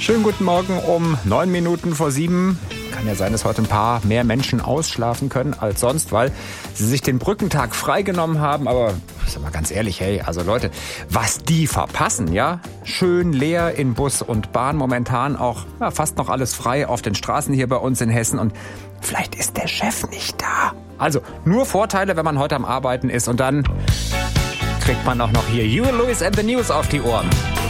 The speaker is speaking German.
Schönen guten Morgen um 9 Minuten vor 7. Kann ja sein, dass heute ein paar mehr Menschen ausschlafen können als sonst, weil sie sich den Brückentag freigenommen haben. Aber ich sag mal ganz ehrlich, hey, also Leute, was die verpassen, ja? Schön leer in Bus und Bahn, momentan auch fast noch alles frei auf den Straßen hier bei uns in Hessen. Und vielleicht ist der Chef nicht da. Also nur Vorteile, wenn man heute am Arbeiten ist. Und dann kriegt man auch noch hier Huey Lewis and the News auf die Ohren.